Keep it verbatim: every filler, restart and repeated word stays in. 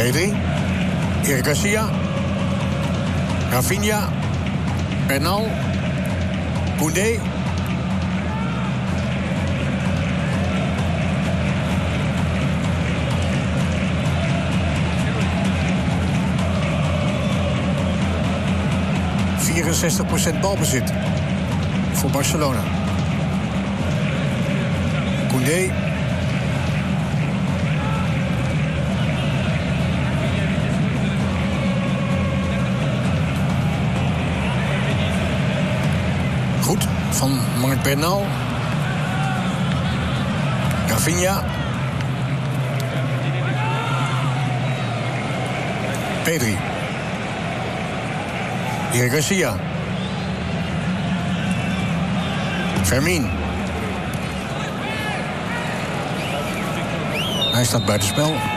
Pedri. Eric Garcia. Rafinha. Bernal. Koundé. vierenzestig procent balbezit voor Barcelona. Koundé. Goed, van Marc Bernal. Rafinha. Pedri. Eric Garcia. Fermin. Hij staat buitenspel.